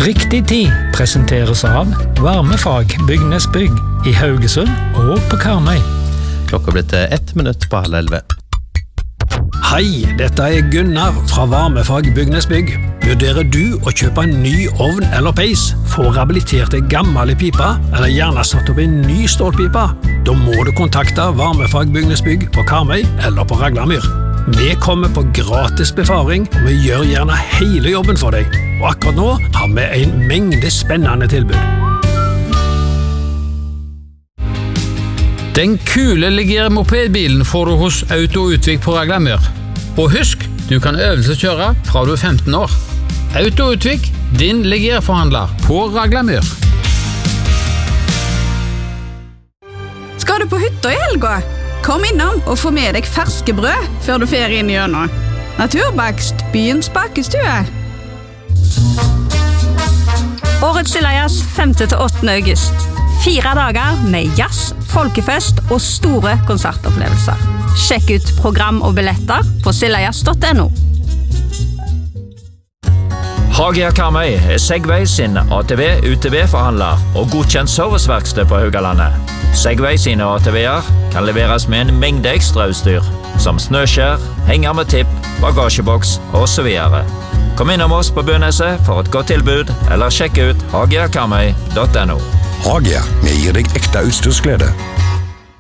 Riktig tid presenteres av Varmefag Bygnesbygg i Haugesund og på Karmøy. Klokka blitt 1 minutt på 10:30. Hei, dette er Gunnar fra Varmefag Bygnesbygg. Vurderer du å kjøpe en ny ovn eller peis, få rehabilitert en gammel pipa, eller gjerne satt opp en ny stålpipa? Da må du kontakte Varmefag Bygnesbygg på Karmøy eller på Raglamyr. Vi kommer på gratis befaring, og vi gjør gjerne hele jobben for deg. Og akkurat nå har vi en mengde spennende tilbud. Den kule Ligier-mopedbilen får du hos Auto Utvik på Raglamyr. Og husk, du kan øvelseskjøre fra du er 15 år. Auto Utvik, din Ligier-forhandler på Raglamyr. Skal du på hytta i helga? Kom innom og få med deg ferske brød før du fer inn gjennom. Naturbakst, byens bakestue. Årets Sillajas 5.–8. august. 4 dager med jazz, folkefest og store konsertopplevelser. Sjekk ut program og billetter på sillajas.no. Hagia Karmøy er Segway sin ATV-UTV-forhandler og godkjent serviceverksted på Haugalandet. Segway sine ATV-er kan leveres med en mengde ekstrautstyr, som snøskjær, henger med tipp, bagasjeboks og så videre. Kom innom oss på Bøneset for et godt tilbud, eller sjekk ut hagiakarmøy.no. Hagia, vi gir deg ekte utstyrsglede.